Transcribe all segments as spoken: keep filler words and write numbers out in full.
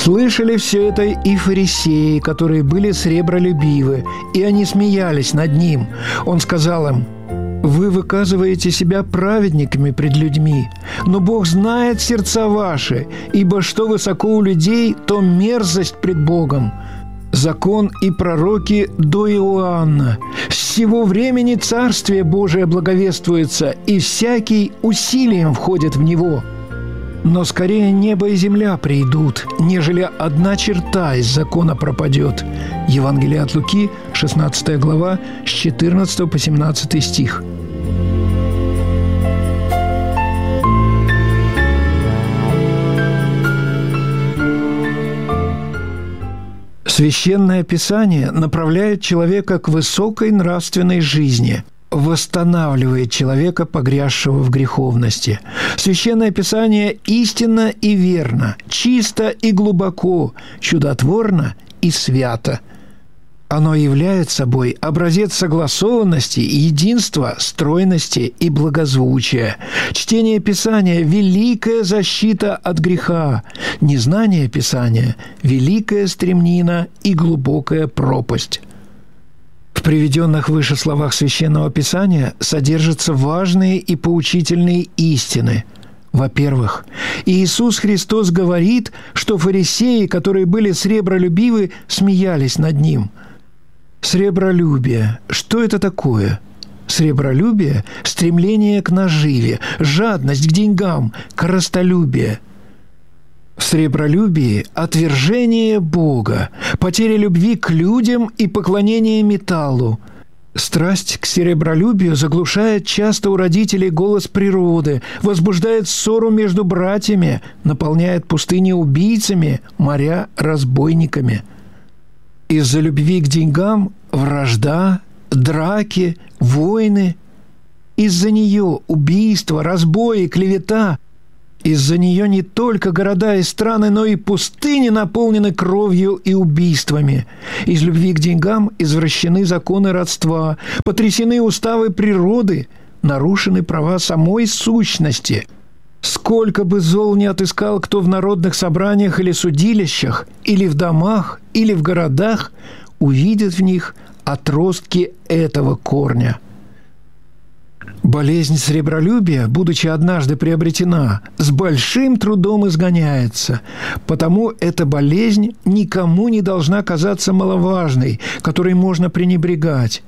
Слышали все это и фарисеи, которые были сребролюбивы, и они смеялись над ним. Он сказал им: «Вы выказываете себя праведниками пред людьми, но Бог знает сердца ваши, ибо что высоко у людей, то мерзость пред Богом. Закон и пророки до Иоанна. С сего времени Царствие Божие благовествуется, и всякий усилием входит в него. Но скорее небо и земля придут, нежели одна черта из закона пропадет». Евангелие от Луки, шестнадцатая глава, с четырнадцатого по семнадцатый стих. Священное Писание направляет человека к высокой нравственной жизни, восстанавливает человека, погрязшего в греховности. Священное Писание истинно и верно, чисто и глубоко, чудотворно и свято. Оно является собой образец согласованности, единства, стройности и благозвучия. Чтение Писания – великая защита от греха. Незнание Писания – великая стремнина и глубокая пропасть. В приведенных выше словах Священного Писания содержатся важные и поучительные истины. Во-первых, Иисус Христос говорит, что фарисеи, которые были сребролюбивы, смеялись над Ним. Сребролюбие. Что это такое? Сребролюбие – стремление к наживе, жадность к деньгам, корыстолюбие. В сребролюбии – отвержение Бога, потеря любви к людям и поклонение металлу. Страсть к серебролюбию заглушает часто у родителей голос природы, возбуждает ссору между братьями, наполняет пустыни убийцами, моря разбойниками. Из-за любви к деньгам – вражда, драки, войны. Из-за нее – убийства, разбои, клевета. Из-за нее не только города и страны, но и пустыни наполнены кровью и убийствами. Из любви к деньгам извращены законы родства, потрясены уставы природы, нарушены права самой сущности. Сколько бы зол ни отыскал кто в народных собраниях или судилищах, или в домах, или в городах, увидит в них отростки этого корня. Болезнь сребролюбия, будучи однажды приобретена, с большим трудом изгоняется, потому эта болезнь никому не должна казаться маловажной, которой можно пренебрегать.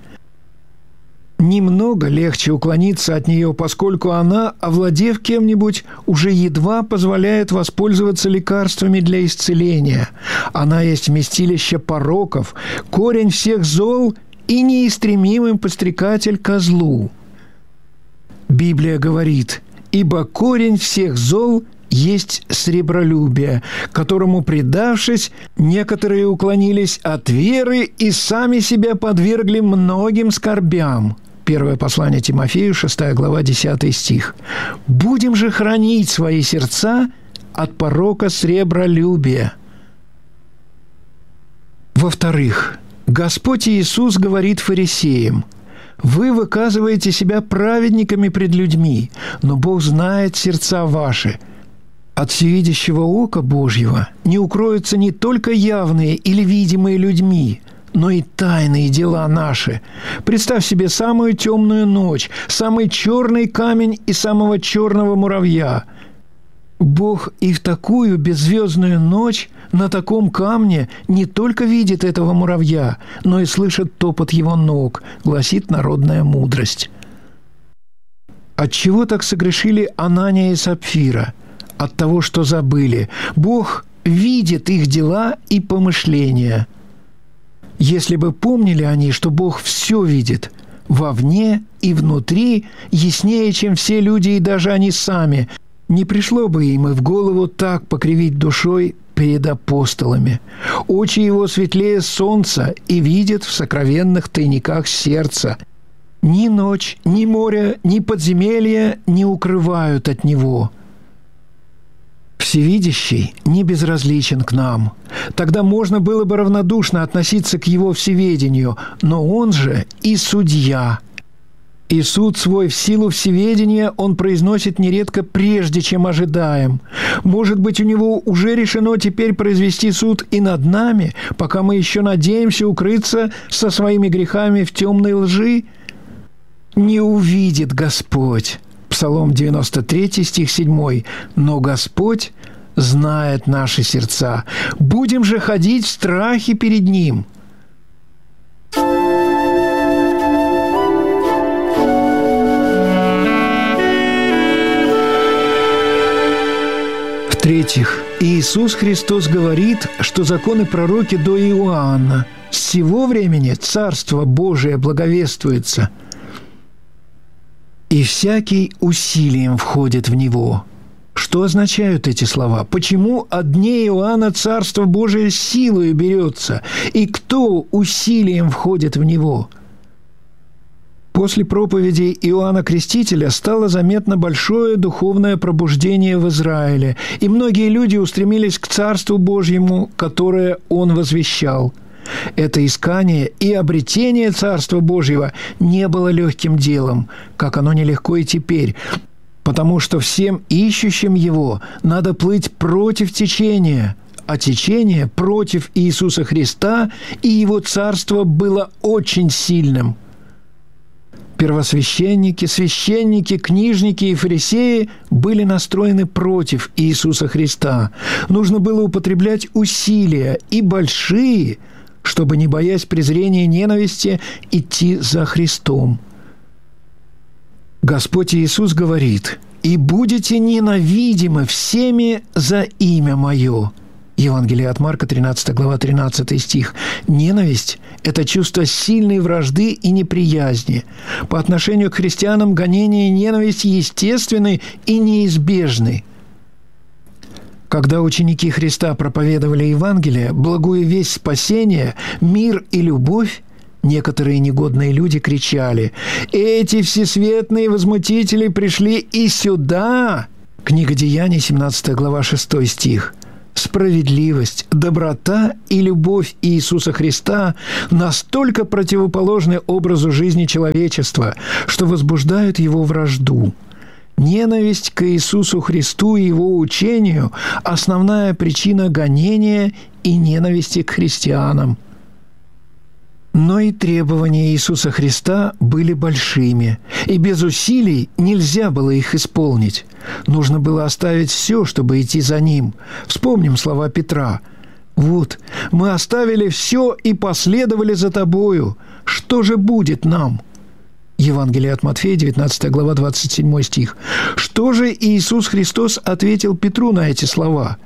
Немного легче уклониться от нее, поскольку она, овладев кем-нибудь, уже едва позволяет воспользоваться лекарствами для исцеления. Она есть вместилище пороков, корень всех зол и неистремимый подстрекатель ко злу. Библия говорит: «Ибо корень всех зол есть сребролюбие, которому, предавшись, некоторые уклонились от веры и сами себя подвергли многим скорбям». Первое послание Тимофею, шестая глава, десятый стих. «Будем же хранить свои сердца от порока сребролюбия». Во-вторых, Господь Иисус говорит фарисеям: «Вы выказываете себя праведниками пред людьми, но Бог знает сердца ваши». От всевидящего ока Божьего не укроются не только явные или видимые людьми, но и тайные дела наши. Представь себе самую темную ночь, самый черный камень и самого черного муравья. Бог и в такую беззвездную ночь на таком камне не только видит этого муравья, но и слышит топот его ног, гласит народная мудрость. Отчего так согрешили Анания и Сапфира? От того, что забыли. Бог видит их дела и помышления. Если бы помнили они, что Бог все видит, вовне и внутри, яснее, чем все люди и даже они сами, не пришло бы им и в голову так покривить душой перед апостолами. Очи его светлее солнца и видят в сокровенных тайниках сердца. Ни ночь, ни море, ни подземелья не укрывают от него. Всевидящий не безразличен к нам. Тогда можно было бы равнодушно относиться к его всеведению, но он же и судья. И суд свой в силу всеведения он произносит нередко прежде, чем ожидаем. Может быть, у него уже решено теперь произвести суд и над нами, пока мы еще надеемся укрыться со своими грехами в темной лжи? Не увидит Господь. Псалом девяносто три, стих семь. Но Господь знает наши сердца. Будем же ходить в страхе перед Ним. В-третьих, Иисус Христос говорит, что законы пророки до Иоанна. С сего времени Царство Божие благовествуется, и всякий усилием входит в него. Что означают эти слова? Почему от дней Иоанна Царство Божие силою берется? И кто усилием входит в него? После проповеди Иоанна Крестителя стало заметно большое духовное пробуждение в Израиле, и многие люди устремились к Царству Божьему, которое он возвещал. Это искание и обретение Царства Божьего не было легким делом, как оно нелегко и теперь, потому что всем ищущим его надо плыть против течения, а течение против Иисуса Христа и его Царства было очень сильным. Первосвященники, священники, книжники и фарисеи были настроены против Иисуса Христа. Нужно было употреблять усилия, и большие, чтобы, не боясь презрения и ненависти, идти за Христом. Господь Иисус говорит: «И будете ненавидимы всеми за имя Мое». Евангелие от Марка, тринадцатая глава, тринадцатый стих. Ненависть – это чувство сильной вражды и неприязни. По отношению к христианам гонение и ненависть естественны и неизбежны. Когда ученики Христа проповедовали Евангелие, благую весть спасения, мир и любовь, некоторые негодные люди кричали: «Эти всесветные возмутители пришли и сюда!» Книга Деяний, семнадцатая глава, шестой стих. Справедливость, доброта и любовь Иисуса Христа настолько противоположны образу жизни человечества, что возбуждают его вражду. Ненависть к Иисусу Христу и Его учению – основная причина гонения и ненависти к христианам. Но и требования Иисуса Христа были большими, и без усилий нельзя было их исполнить. Нужно было оставить все, чтобы идти за Ним. Вспомним слова Петра: «Вот, мы оставили все и последовали за Тобою. Что же будет нам?» Евангелие от Матфея, девятнадцатая глава, двадцать седьмой стих. Что же Иисус Христос ответил Петру на эти слова?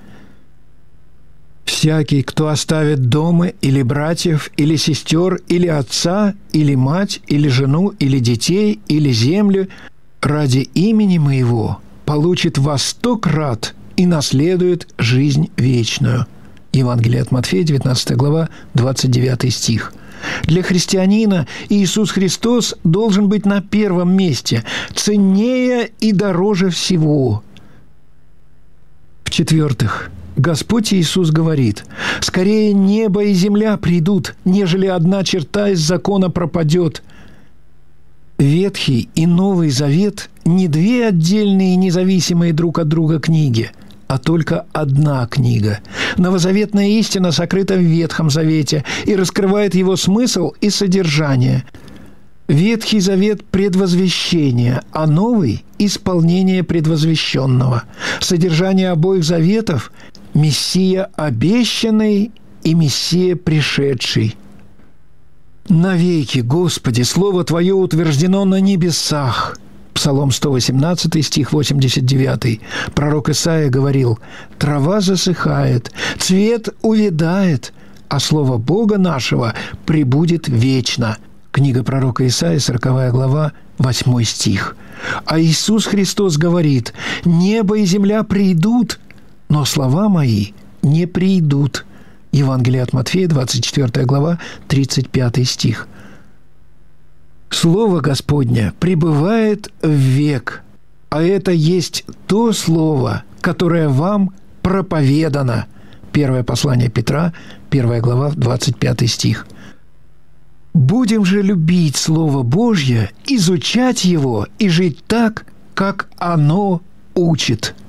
«Всякий, кто оставит дома или братьев, или сестер, или отца, или мать, или жену, или детей, или землю, ради имени Моего, получит во сто крат и наследует жизнь вечную». Евангелие от Матфея, девятнадцатая глава, двадцать девятый стих. Для христианина Иисус Христос должен быть на первом месте, ценнее и дороже всего. В-четвертых, Господь Иисус говорит: «Скорее небо и земля придут, нежели одна черта из закона пропадет». Ветхий и Новый Завет – не две отдельные независимые друг от друга книги, а только одна книга. Новозаветная истина сокрыта в Ветхом Завете и раскрывает его смысл и содержание. Ветхий Завет – предвозвещение, а Новый – исполнение предвозвещенного. Содержание обоих заветов – Мессия обещанный и Мессия пришедший. «Навеки, Господи, Слово Твое утверждено на небесах». Псалом сто восемнадцатый, стих восемьдесят девятый. Пророк Исаия говорил: «Трава засыхает, цвет увядает, а слово Бога нашего пребудет вечно». Книга пророка Исаии, сороковая глава, восьмой стих. А Иисус Христос говорит: «Небо и земля придут, но слова мои не придут». Евангелие от Матфея, двадцать четвёртая глава, тридцать пятый стих. Слово Господне пребывает в век, а это есть то слово, которое вам проповедано. Первое послание Петра, первая глава, двадцать пятый стих. Будем же любить Слово Божье, изучать его и жить так, как оно учит.